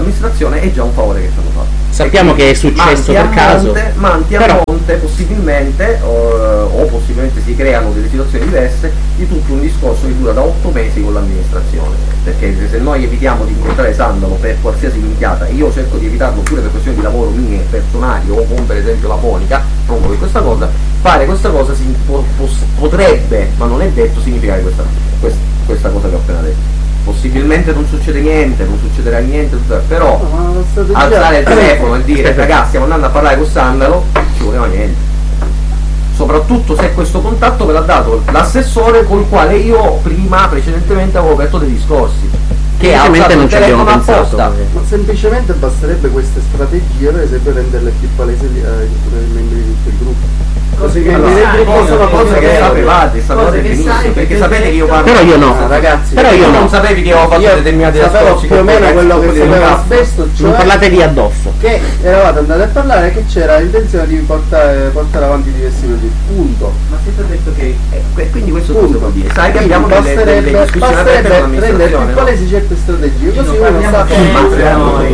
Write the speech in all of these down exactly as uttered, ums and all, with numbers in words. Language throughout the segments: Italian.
l'amministrazione è già un favore che ci hanno fatto. Sappiamo che è successo per caso, monte, Manti a però... monte possibilmente o, o possibilmente si creano delle situazioni diverse di tutto un discorso che dura da otto mesi con l'amministrazione, perché se noi evitiamo di incontrare Sandalo per qualsiasi minchiata, io cerco di evitarlo pure per questioni di lavoro mie personali o con per esempio la fonica, proprio per questa cosa, fare questa cosa si, po, po, potrebbe, ma non è detto, significare questa, questa, questa cosa che ho appena detto. Possibilmente non succede niente, non succederà niente, però no, alzare il telefono e dire ragazzi stiamo andando a parlare con Sandalo, ci voleva niente. Soprattutto se questo contatto ve l'ha dato l'assessore col quale io prima, precedentemente, avevo aperto dei discorsi. Che ha usato il telefono apposta. Ma semplicemente basterebbe queste strategie, per esempio, renderle più palesi ai membri di tutto il gruppo. Così che allora, nel gruppo sono cose che sapevate, sapevate benissimo, perché sapete che io parlo. Però io no, ah, ragazzi, però io non no. sapevi che avevo fatto io determinati discorsi più o meno quello che sapeva spesso, cioè non parlatevi addosso. Che eravate andati a parlare che c'era l'intenzione di portare, portare avanti diversi progetti, punto. Ma se ti ho detto che eh, quindi questo punto. cosa vuol dire? Sai che abbiamo delle, delle discussioni aperte con rendere l'amministrazione, più palesi certe strategie, così uno sa come noi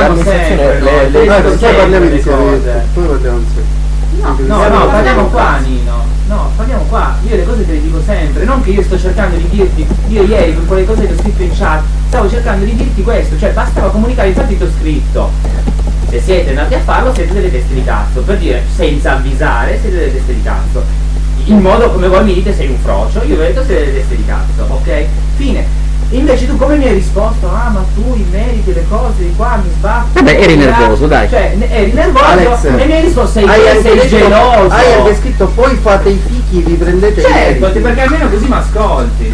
poi parliamo insieme, poi parliamo insieme. No, no, no, parliamo qua Nino, no, parliamo qua, io le cose te le dico sempre, non che io sto cercando di dirti, io ieri con quelle cose che ho scritto in chat, stavo cercando di dirti questo, cioè bastava comunicare, infatti ti ho scritto, se siete andati a farlo siete delle teste di cazzo, per dire, senza avvisare siete delle teste di cazzo, in modo come voi mi dite sei un frocio, io vi ho detto siete delle teste di cazzo, ok? Fine. Invece tu come mi hai risposto? Ah, ma tu i meriti, le cose di qua mi sbatti. Vabbè, eri nervoso, dai. Cioè, eri nervoso Alex, e mi hai risposto sei, hai sei, sei detto, geloso. Hai anche scritto poi fate i fichi, vi prendete certo, i meriti. perché almeno così mi ascolti.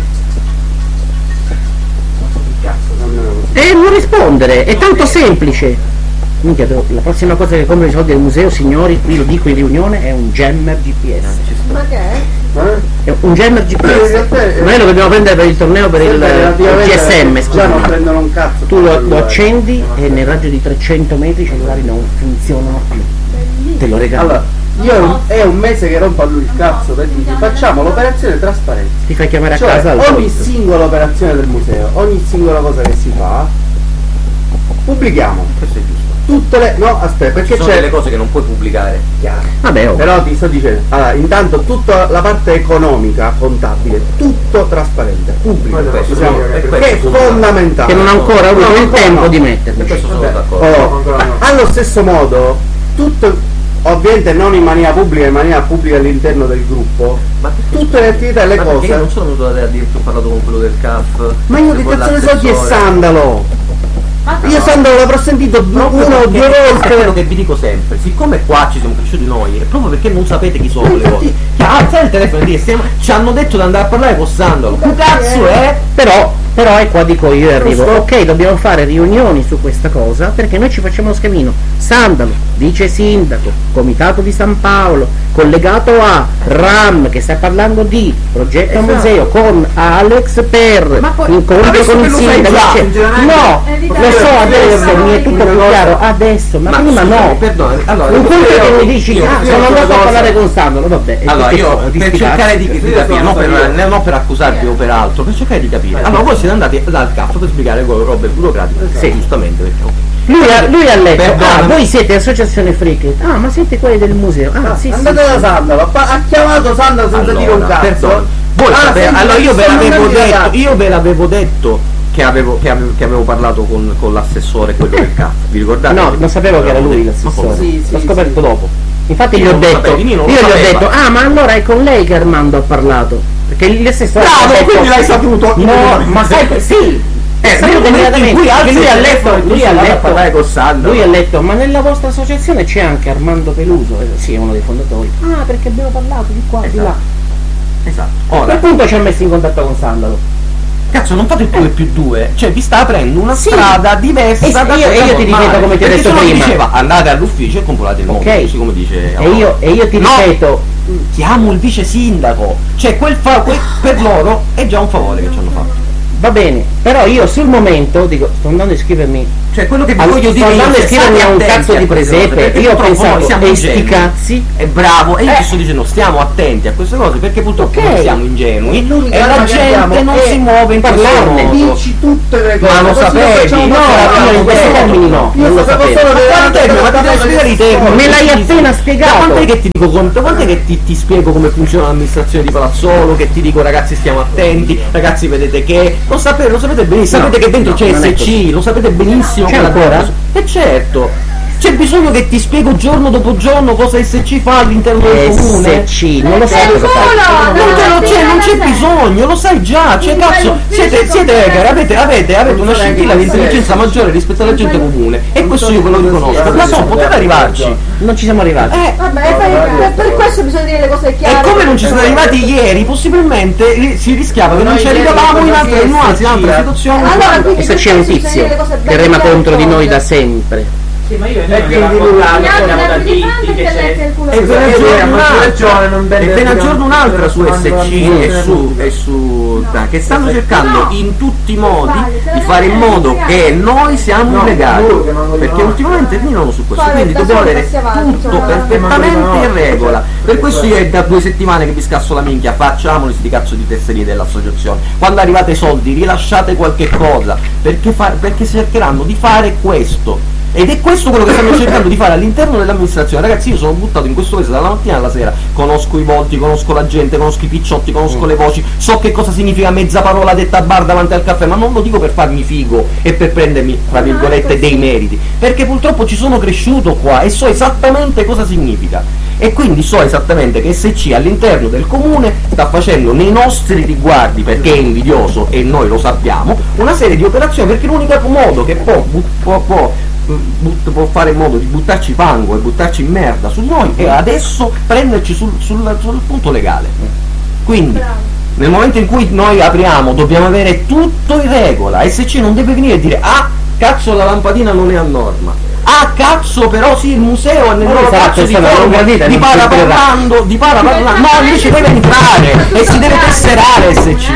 E non rispondere, è tanto semplice. Minchia, la prossima cosa che compro i soldi del museo, signori, qui lo dico in riunione, è un jammer G P S. Ma che è? È un jammer G P S. Noi lo dobbiamo prendere per il torneo, per il G S M. Già non prendono un cazzo. Tu lo, lo accendi e nel raggio di trecento metri i cellulari non funzionano più. Te lo regalo. Allora, io è un mese che rompo a lui il cazzo per dire facciamo l'operazione trasparenza. Ti fai chiamare a cioè, casa al ogni solito. singola operazione del museo, ogni singola cosa che si fa, pubblichiamo. Questo è giusto. Tutte le. No, aspetta, perché Ci sono c'è delle cose che non puoi pubblicare. chiaro. Vabbè, oh. Però ti sto dicendo, allora, intanto tutta la parte economica, contabile, tutto trasparente, pubblico, questo, diciamo, è che questo è sono fondamentale. Che non ha ancora avuto No, il ancora tempo no. di E metterci. questo sono Vabbè. d'accordo. Oh, allo stesso modo, tutto, ovviamente non in maniera pubblica, in maniera pubblica all'interno del gruppo, Ma perché- tutte le attività e le ma perché io cose. non sono venuto da te a dire che ho parlato con quello del C A F. Ma io che con cazzo ne so chi è l'assessore. Sandalo? Ma Io no. Sandalo l'avrò sentito Proprio uno o perché- due è quello volte. che vi dico sempre, siccome qua ci siamo cresciuti noi, è proprio perché non sapete chi sono le infatti- cose. Che alzare il telefono e dire stiamo, ci hanno detto di andare a parlare con Sandalo. Che cazzo è? Però, però è qua dico io e arrivo. Giusto. Ok, dobbiamo fare riunioni su questa cosa perché noi ci facciamo lo schemino. Sandalo, vice sindaco, comitato di San Paolo, collegato a RAM che sta parlando di progetto Esatto. museo con Alex per Ma poi- incontro adesso con che il lo sai sindaco. già, Cioè, sinceramente- no, Evitare lo so di adesso, dire mi è tutto più chiaro adesso, ma, prima scusa, no. Perdone, allora, Un conto è che mi dici, io- ah, io sono una andato a cosa- parlare con Sandalo, vabbè. e Allora che io so, di per sti cercare cazzi. di, di capire, non per, non per accusarvi o per altro, per cercare di capire. Allora voi siete andati dal C A F per spiegare come robe burocratiche. Sì, giustamente, perché ok. Lui ha, lui ha letto, Perdonami. ah, voi siete associazione Freak, ah, ma siete quelli del museo, ah, sì, sì, Andate sì. da Sandalo, pa- ha chiamato Sandalo senza Allora, dire un cazzo. perdone. Voi Ah, sapete- senza allora io ve nessun l'avevo momento di detto, cazzo. io ve l'avevo detto che avevo, che avevo, che avevo parlato con, con l'assessore, quello del C A F, vi ricordate? No, non sapevo che era lui Ma l'assessore, come? Sì, sì, l'ho scoperto sì. dopo. Infatti Io gli ho non detto, sapevo, io non lo io gli ho sapeva. detto, ah, ma allora è con lei che Armando ha parlato, perché l'assessore Bravo, ha detto, quindi l'hai saputo. no, ma sai, che- sì, Eh, sapevo nel momento in immediatamente, cui alzi che lui il ha telefono letto, e tu lui sei ha andato a letto, parlare con Sandalo. lui ha letto, ma nella vostra associazione c'è anche Armando Peluso, eh, sì, è uno dei fondatori, ah, perché abbiamo parlato di qua, di là. Esatto. A Ora, quel punto ci ha messo in contatto con Sandalo. cazzo, non fate il due più due, cioè vi sta aprendo una Sì. strada diversa E da io- quella e io ti normale. ripeto come ti ho Perché detto se no prima. diceva andate all'ufficio e compilate il nome, Ok. così come dice. E io, e io ti No. ripeto, Chiamo il vice sindaco, cioè quel fa, quel, per loro è già un favore che ci hanno fatto. va bene, però io sul momento dico, sto andando a iscrivermi, Cioè quello che vi allora, voglio sto dire andando a io, iscrivermi state a un attenti cazzo di queste cose, presepe, perché io ho purtroppo noi pensato, siamo e sti ingenui. cazzi, È bravo, e io Eh. ti sto dicendo stiamo attenti a queste cose perché purtroppo Ok. noi siamo ingenui L'unica e la cosa che gente abbiamo non è si muove in questo parlarne. modo. Dici tutte le cose. Ma lo così sapevi? facciamo no, passare io in avanti. questo termini no, Io non lo sapevo sapevo. solo Ma che quanto è- ma ti devi spiegare i termini? Me l'hai appena Da spiegato. quant'è che ti dico conto? Quant'è che ti, ti spiego come funziona l'amministrazione di Palazzolo? Che ti dico ragazzi stiamo attenti, ragazzi vedete che. Lo sapete, lo sapete benissimo, No, sapete che dentro no, c'è non è S C, lo sapete benissimo. C'è che la- ancora? E certo! C'è bisogno che ti spiego giorno dopo giorno cosa S C fa all'interno del comune? S C, non lo sai Sei cosa fai. solo! Non, te lo- No, c'è, non c'è no, bisogno, lo sai già, cioè In cazzo, quell'ufficio siete, siete con- hacker, avete, avete, avete una scintilla di intelligenza maggiore rispetto alla gente comune e questo io ve lo riconosco, ma so, potete arrivarci. Non ci siamo arrivati. Eh, Vabbè, per, per- per questo bisogna dire le cose chiare. e come non ci sono arrivati ieri, possibilmente ri- si rischiava che non ci arrivavamo in altre nuanze, in altre situazioni. Allora, quindi E se per c'è un questo bisogna tizio dire le cose che belle rema chiare contro di noi cose. da sempre. Sì, ma io E non quindi mi lui raccontato, Mi parliamo da altri di Titti fronte che che c'è. lei il culo. E ve ne Eh, aggiorno a maggior ragione, non un'altra, bene e ve ne dire- aggiorno un'altra su quando- S C quando- e su, e su da- che stanno No. cercando in tutti i modi Sbagli, se di lo fare in devi modo spiegare. che noi siamo No, illegali, lui che non lo perché riconosce. ultimamente finivano su questo, Fare quindi da dobbiamo soli avere passi avanti, tutto insomma. perfettamente in No, regola. Per questo io è questo- da due settimane che vi scasso la minchia, facciamoli sti cazzo di tesserie dell'associazione. Quando arrivate i soldi rilasciate qualche cosa, perché, fa- perché cercheranno di fare questo. Ed è questo quello che stanno cercando di fare all'interno dell'amministrazione. Ragazzi, io sono buttato in questo paese dalla mattina alla sera, conosco i volti, conosco la gente, conosco i picciotti, conosco le voci, so che cosa significa mezza parola detta a bar davanti al caffè, ma non lo dico per farmi figo e per prendermi, tra virgolette, dei meriti, perché purtroppo ci sono cresciuto qua e so esattamente cosa significa. E quindi so esattamente che S C all'interno del comune sta facendo nei nostri riguardi, perché è invidioso e noi lo sappiamo, una serie di operazioni, perché l'unico modo che può, bu- può, può But, può fare in modo di buttarci fango e buttarci in merda su noi e adesso prenderci sul, sul, sul punto legale. Quindi Bravo. nel momento in cui noi apriamo dobbiamo avere tutto in regola. S C non deve venire e dire ah cazzo la lampadina non è a norma, ah cazzo però sì il museo è nel Ma loro sarà cazzo di persona non forma, gradita e di non para filtrerà. parlando di para parlando no invece deve entrare e si deve tesserare S C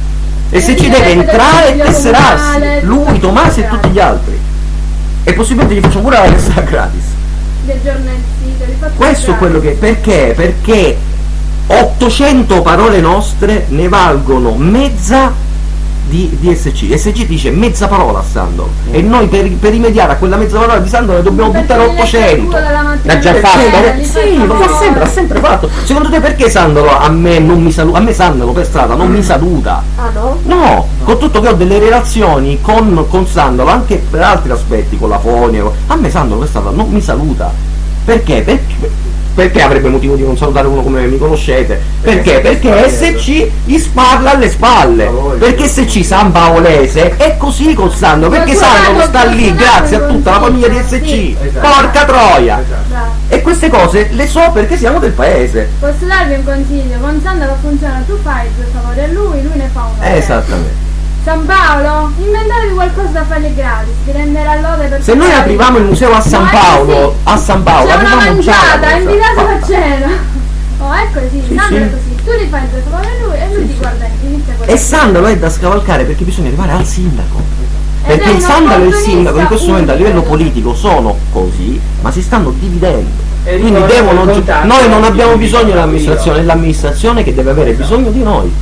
e se ci deve entrare e tesserarsi lui, Tomasi e tutti gli altri. E possibilmente gli facciamo pure la testa gratis. Del giorno del sito, li faccio Questo è entrare. quello che. Perché? Perché ottocento parole nostre ne valgono mezza di, di S C. S C dice mezza parola a Sandro. Mm. E noi per, per rimediare a quella mezza parola di Sandro ne dobbiamo Perché buttare li legge il ottocento. culo dalla mattina L'ha già alla fatto? sera, li Sì, faccio lo fa vedere. sempre, ha sempre fatto. Secondo te perché Sandro a me non mi saluta? A me Sandro per strada non mi saluta. Ah no? No, con tutto che ho delle relazioni con, con Sandro anche per altri aspetti, con la fonia, con- a me Sandro per strada non mi saluta. Perché? Perché? Perché avrebbe motivo di non salutare uno come mi conoscete? Perché? Perché S C gli sparla alle spalle. Perché S C San Paolese è così con Sandro. Perché Sandro sta lì grazie a tutta la famiglia di S C. Porca troia! Bravo. E queste cose le so perché siamo del paese. Posso darvi un consiglio? Con Sandro funziona, tu fai due favori a lui, lui ne fa uno. a te. Esattamente. San Paolo, inventatevi qualcosa da fargli gratis, vi renderà lode per Se noi tutti. aprivamo il museo a San No, è Paolo, così. a San Paolo, c'è una avevamo già mangiata, la cosa invitatelo a fatta. cena. Oh, è così, Sì, Sandro sì. è così, tu gli fai due favori a lui e lui ti guarda inizia quello E che- Sandalo è da scavalcare perché bisogna arrivare al sindaco. Ed Perché è il Sandalo e il un'opportunista sindaco in questo momento a livello unico. politico sono così, ma si stanno dividendo. E Quindi ricordo devono. il contatto Noi non di- abbiamo di- bisogno di- dell'amministrazione, è l'amministrazione che deve avere bisogno di noi.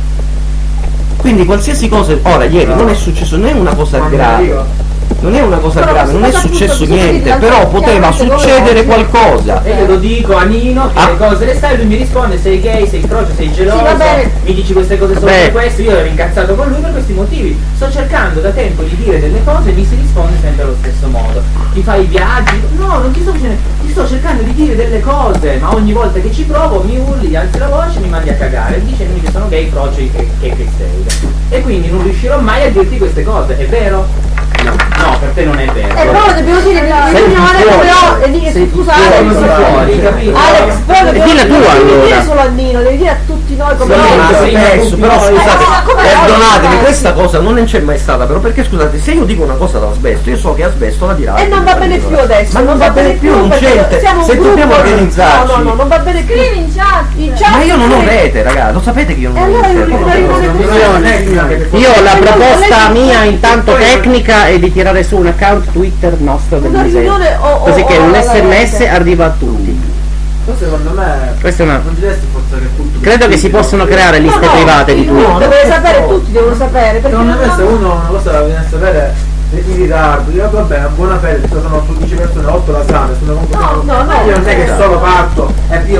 Quindi qualsiasi cosa, ora ieri non è successo, non è una cosa grave. Non è una cosa Però grave, non è questa cosa successo appunto bisogna niente, dire però anche poteva chiaramente come succedere oggi. qualcosa. E io lo dico a Nino che Ah. le cose le sai, lui mi risponde sei gay, sei croce, sei geloso, Sì, va bene. mi dici queste cose solo Vabbè. per questo, io ero incazzato con lui per questi motivi. Sto cercando da tempo di dire delle cose e mi si risponde sempre allo stesso modo. Ti fai i viaggi? No, non ti sto facendo, ti sto cercando di dire delle cose, ma ogni volta che ci provo mi urli, gli alzi la voce e mi mandi a cagare dicendomi che sono gay, croce, che, che, che sei. E quindi non riuscirò mai a dirti queste cose, è vero? No, no, per te non è vero. E però dobbiamo dire di Sei riunione, fuori. però e dire Sei scusa fuori, Alex, sei fuori, capito? Alex, però E dobbiamo dilla tu, non devi allora. dire solo a Nino, devi dire a tutti noi come Sì, noi. ma sì, spesso, però ma scusate, ma come perdonatemi, oggi? questa cosa non c'è mai stata, però perché scusate, se io dico una cosa da asbesto, io so che asbesto la dirà. E non va bene più adesso, Ma non va bene più, non perché c'è, siamo un se gruppo- dobbiamo organizzarci. No, no, no, non va bene più. Scrivi in chat. In chat Ma io non ho scrivi- rete, ragazzi, lo sapete che io non E ho allora rete. io non- Però- non- non- Io la proposta mia intanto Poi- tecnica è di tirare su un account Twitter nostro del Una museo, riunione o- o- così che o un alla sms rete. arriva a tutti. Però secondo me Questa è una. non dovresti forzare tutto. Credo che si possono creare liste No, no, private di no, Twitter. deve sapere, tutti devono sapere, perché Secondo me non- se uno una cosa la viene a sapere in ritardo, io vabbè, a buona fede, sono undici persone, otto la sala, sono No, no, no. io non è che solo parto e io